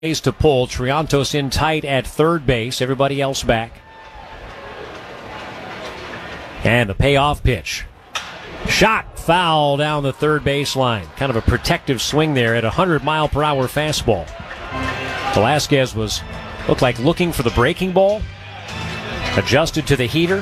to pull. Triantos in tight at third base. Everybody else back. And the payoff pitch. Shot foul down the third baseline. Kind of a protective swing there at a 100-mile-per-hour fastball. Velasquez looked like looking for the breaking ball. Adjusted to the heater.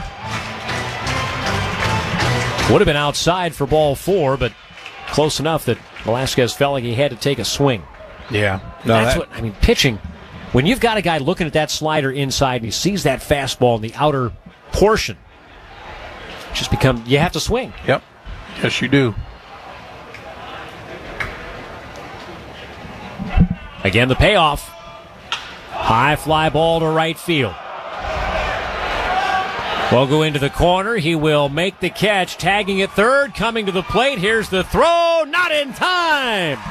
Would have been outside for ball 4, but close enough that Velasquez felt like he had to take a swing. Yeah. Pitching, when you've got a guy looking at that slider inside and he sees that fastball in the outer portion, you have to swing. Yep. Yes, you do. Again, the payoff. High fly ball to right field. Will go into the corner. He will make the catch, tagging at third, coming to the plate. Here's the throw. Not in time.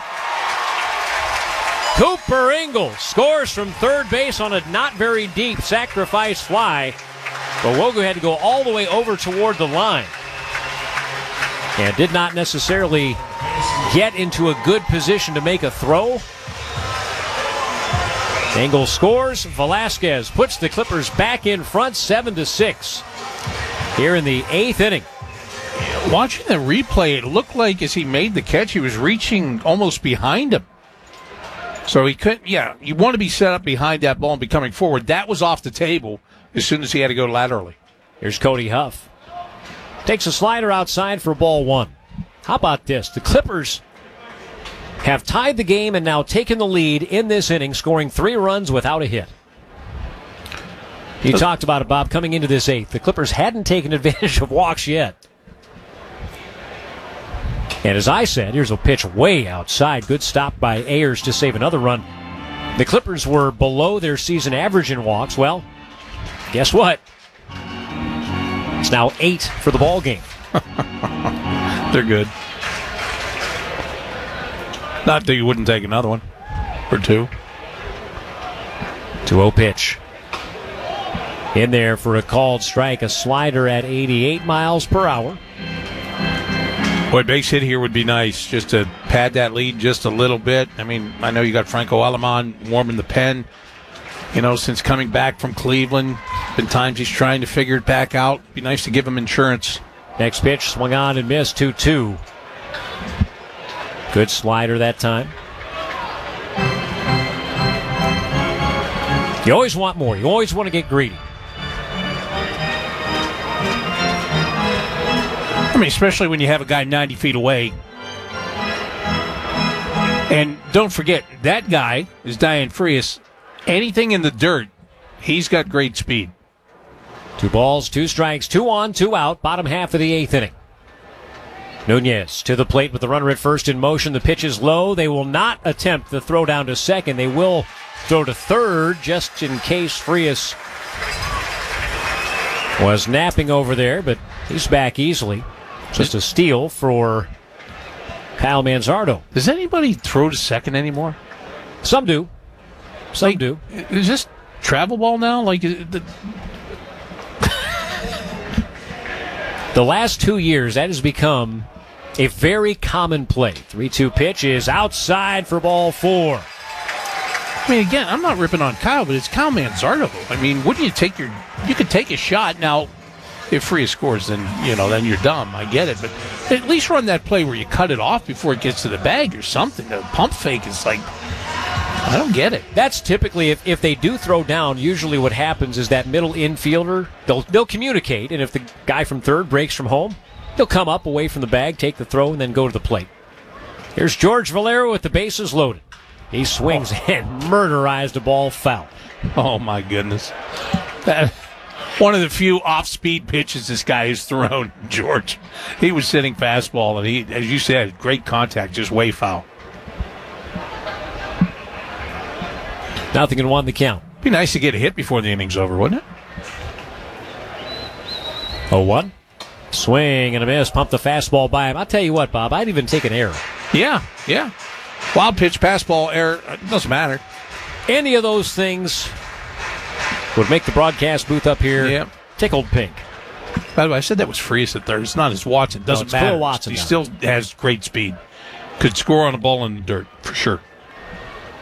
Cooper Ingalls scores from third base on a not very deep sacrifice fly. But Wogu had to go all the way over toward the line. And did not necessarily get into a good position to make a throw. Ingalls scores. Velasquez puts the Clippers back in front, 7-6. Here in the 8th inning. Watching the replay, it looked like as he made the catch, he was reaching almost behind him. So he couldn't, you want to be set up behind that ball and be coming forward. That was off the table as soon as he had to go laterally. Here's Cody Huff. Takes a slider outside for ball 1. How about this? The Clippers have tied the game and now taken the lead in this inning, scoring 3 runs without a hit. You talked about it, Bob, coming into this 8th. The Clippers hadn't taken advantage of walks yet. And as I said, here's a pitch way outside. Good stop by Ayers to save another run. The Clippers were below their season average in walks. Well, guess what? It's now 8 for the ball game. They're good. Not that you wouldn't take another one or 2. 2-0 pitch. In there for a called strike, a slider at 88 miles per hour. Boy, base hit here would be nice, just to pad that lead just a little bit. I mean, I know you got Franco Alemán warming the pen. You know, since coming back from Cleveland, been times he's trying to figure it back out. Be nice to give him insurance. Next pitch, swung on and missed, 2-2. Good slider that time. You always want more. You always want to get greedy. I mean, especially when you have a guy 90 feet away. And don't forget, that guy is Dayan Frias. Anything in the dirt, he's got great speed. 2 balls, 2 strikes, 2 on, 2 out, bottom half of the 8th inning. Nunez to the plate with the runner at first in motion. The pitch is low. They will not attempt the throw down to second. They will throw to third just in case Frias was napping over there, but he's back easily. Just a steal for Kyle Manzardo. Does anybody throw to second anymore? Some do. Some do. Is this travel ball now? The last 2 years, that has become a very common play. 3-2 pitch is outside for ball 4. I mean, again, I'm not ripping on Kyle, but it's Kyle Manzardo. I mean, wouldn't you you could take a shot. Now, if Frias scores, then you're dumb. I get it. But at least run that play where you cut it off before it gets to the bag or something. The pump fake is like, I don't get it. That's typically, if they do throw down, usually what happens is that middle infielder, they'll communicate, and if the guy from third breaks from home, he'll come up away from the bag, take the throw, and then go to the plate. Here's George Valero with the bases loaded. He swings and murderized a ball foul. Oh, my goodness. One of the few off-speed pitches this guy has thrown, George. He was sitting fastball, and he, as you said, great contact, just way foul. 0-1 the count. Be nice to get a hit before the inning's over, wouldn't it? 0-1. Swing and a miss. Pump the fastball by him. I'll tell you what, Bob, I'd even take an error. Yeah. Wild pitch, fastball, error, it doesn't matter. Any of those things would make the broadcast booth up here tickled pink. By the way, I said that was Frias at third. It's not as Watson. Doesn't matter. Phil Watson. He still has great speed. Could score on a ball in the dirt, for sure.